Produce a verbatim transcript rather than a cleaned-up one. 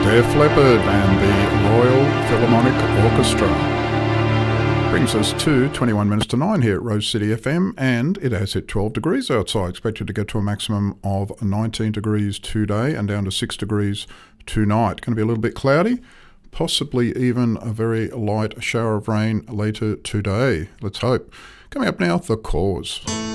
Def Leppard and the Royal Philharmonic Orchestra. Brings us to twenty-one minutes to nine here at Rose City F M, and it has hit twelve degrees outside. Expected to get to a maximum of nineteen degrees today and down to six degrees tonight. Going to be a little bit cloudy, possibly even a very light shower of rain later today. Let's hope. Coming up now, The Cause.